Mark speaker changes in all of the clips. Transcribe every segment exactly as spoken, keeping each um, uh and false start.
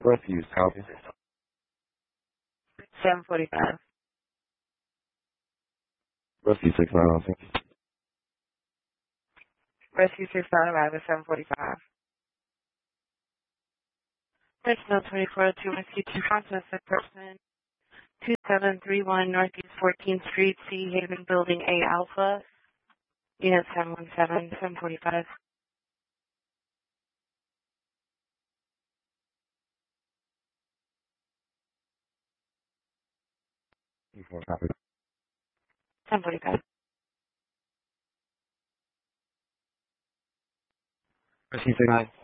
Speaker 1: Refuse, copy.
Speaker 2: seven forty-five.
Speaker 1: Rescue six nine one six.
Speaker 2: Rescue six nine arrive at seven forty-five. Personnel twenty-four to Rescue two process a person two seven three one Northeast fourteenth Street, C Haven Building A Alpha, Unit seven one seven, seven forty-five.
Speaker 1: Copy.
Speaker 2: seven forty-five.
Speaker 1: Rescue six nine.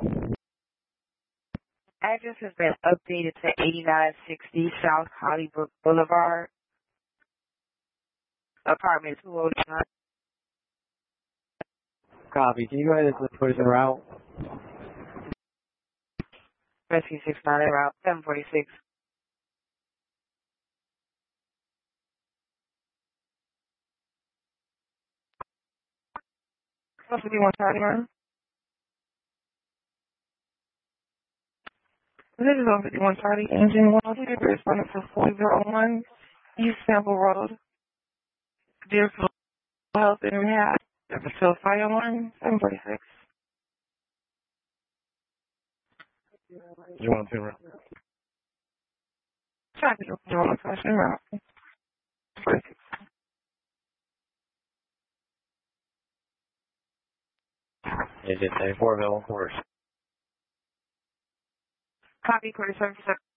Speaker 2: Address has been updated to eighty-nine sixty South Hollybrook Boulevard, apartment two oh nine.
Speaker 1: Copy. Can you go ahead and put the person route?
Speaker 2: Rescue six nine route seven forty-six. Supposed to be one thirty, man. This is on fifty-one thirty, engine one oh three, responding to four oh one East Sample Road, Deerfield Health and Rehab, episode fire alarm, seven forty-six.
Speaker 1: You want to route?
Speaker 2: Traffic, you want to question route. forty-six.
Speaker 1: It is a four available course.
Speaker 2: Copy, quarter seven